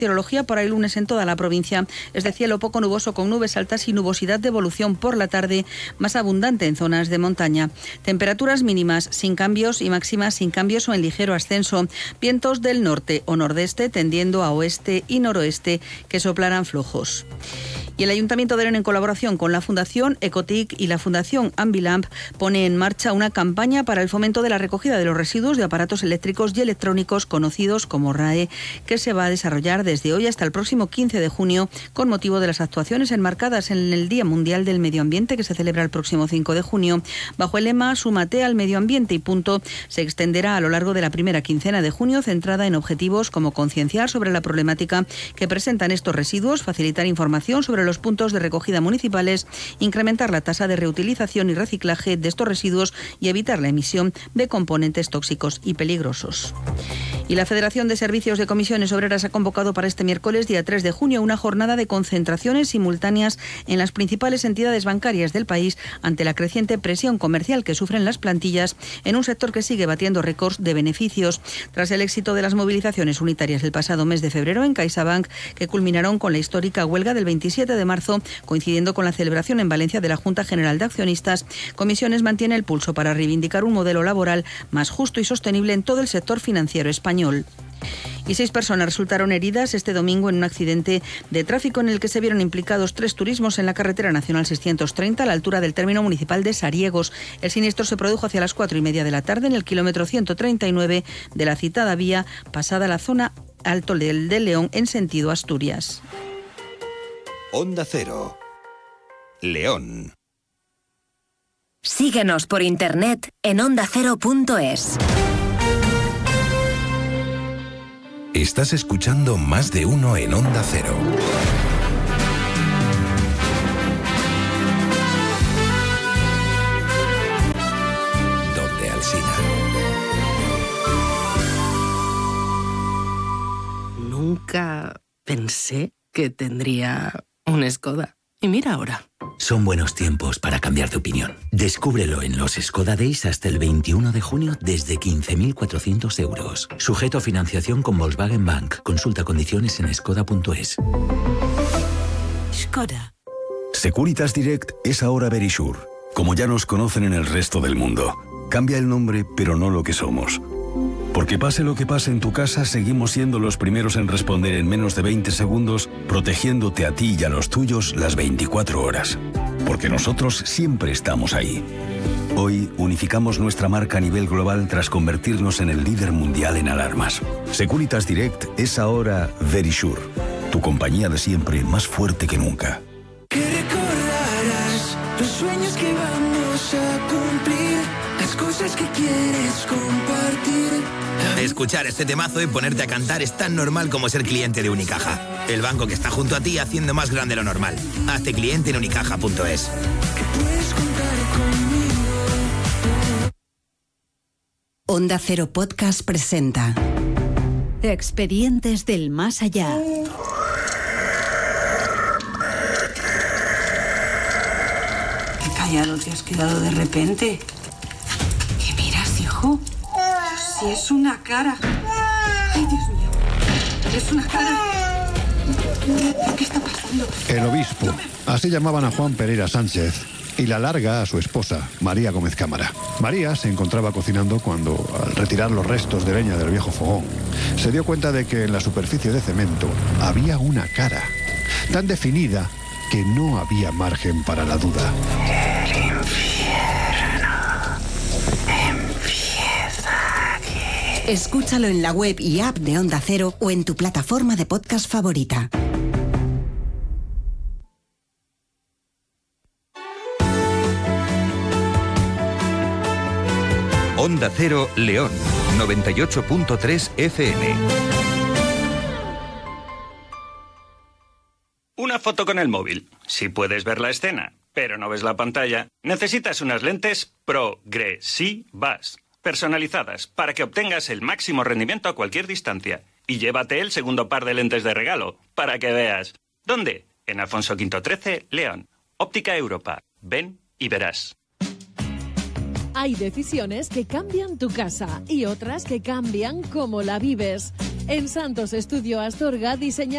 Meteorología, por ahí lunes en toda la provincia es de cielo poco nuboso con nubes altas y nubosidad de evolución por la tarde más abundante en zonas de montaña. Temperaturas mínimas sin cambios y máximas sin cambios o en ligero ascenso. Vientos del norte o nordeste tendiendo a oeste y noroeste que soplarán flojos. Y el Ayuntamiento de León, en colaboración con la Fundación Ecotic y la Fundación Ambilamp, pone en marcha una campaña para el fomento de la recogida de los residuos de aparatos eléctricos y electrónicos conocidos como RAE, que se va a desarrollar desde hoy hasta el próximo 15 de junio con motivo de las actuaciones enmarcadas en el Día Mundial del Medio Ambiente, que se celebra el próximo 5 de junio. Bajo el lema Súmate al medio ambiente y punto, se extenderá a lo largo de la primera quincena de junio, centrada en objetivos como concienciar sobre la problemática que presentan estos residuos, facilitar información sobre los puntos de recogida municipales, incrementar la tasa de reutilización y reciclaje de estos residuos y evitar la emisión de componentes tóxicos y peligrosos. Y la Federación de Servicios de Comisiones Obreras ha convocado para este miércoles, día 3 de junio, una jornada de concentraciones simultáneas en las principales entidades bancarias del país ante la creciente presión comercial que sufren las plantillas en un sector que sigue batiendo récords de beneficios. Tras el éxito de las movilizaciones unitarias el pasado mes de febrero en CaixaBank, que culminaron con la histórica huelga del 27 de marzo, coincidiendo con la celebración en Valencia de la Junta General de Accionistas, Comisiones mantiene el pulso para reivindicar un modelo laboral más justo y sostenible en todo el sector financiero español. Y 6 personas resultaron heridas este domingo en un accidente de tráfico en el que se vieron implicados 3 turismos en la carretera nacional 630 a la altura del término municipal de Sariegos. El siniestro se produjo hacia las 4:30 de la tarde en el kilómetro 139 de la citada vía, pasada la zona Alto del León en sentido Asturias. Onda Cero, León. Síguenos por internet en ondacero.es. Estás escuchando Más de Uno en Onda Cero. Donde Alsina. Nunca pensé que tendría un Skoda. Y mira ahora. Son buenos tiempos para cambiar de opinión. Descúbrelo en los Skoda Days hasta el 21 de junio desde 15.400 euros. Sujeto a financiación con Volkswagen Bank. Consulta condiciones en skoda.es. Skoda. Securitas Direct es ahora Verisure, como ya nos conocen en el resto del mundo. Cambia el nombre, pero no lo que somos. Porque pase lo que pase en tu casa, seguimos siendo los primeros en responder en menos de 20 segundos, protegiéndote a ti y a los tuyos las 24 horas. Porque nosotros siempre estamos ahí. Hoy unificamos nuestra marca a nivel global tras convertirnos en el líder mundial en alarmas. Securitas Direct es ahora Verisure, tu compañía de siempre más fuerte que nunca. Que recordarás los sueños que vamos a cumplir, las cosas que quieres compartir. Escuchar este temazo y ponerte a cantar es tan normal como ser cliente de Unicaja. El banco que está junto a ti haciendo más grande lo normal. Hazte cliente en unicaja.es. Que puedes contar conmigo. Onda Cero Podcast presenta Expedientes del Más Allá. Qué callado te has quedado de repente. ¿Qué miras, hijo? Si es una cara. Ay, Dios mío. Es una cara. ¿Qué está pasando? El obispo. Así llamaban a Juan Pereira Sánchez. Y la larga a su esposa, María Gómez Cámara. María se encontraba cocinando cuando, al retirar los restos de leña del viejo fogón, se dio cuenta de que en la superficie de cemento había una cara, tan definida que no había margen para la duda. El infierno empieza aquí. Escúchalo en la web y app de Onda Cero o en tu plataforma de podcast favorita. Onda Cero, León, 98.3 FM. Una foto con el móvil. Si puedes ver la escena, pero no ves la pantalla, necesitas unas lentes progresivas, personalizadas, para que obtengas el máximo rendimiento a cualquier distancia. Y llévate el segundo par de lentes de regalo, para que veas. ¿Dónde? En Alfonso V 13, León. Óptica Europa. Ven y verás. Hay decisiones que cambian tu casa y otras que cambian cómo la vives. En Santos Estudio Astorga diseñamos